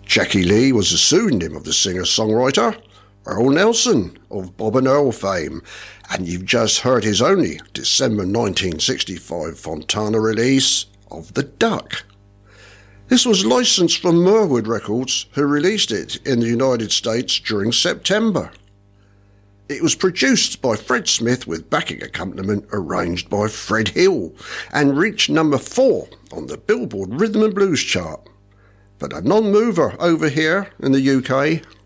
Jackie Lee was the pseudonym of the singer-songwriter Earl Nelson of Bob and Earl fame, and you've just heard his only December 1965 Fontana release of The Duck. This was licensed from Merwood Records, who released it in the United States during September. It was produced by Fred Smith with backing accompaniment arranged by Fred Hill and reached number 4 on the Billboard Rhythm and Blues chart. But a non-mover over here in the UK.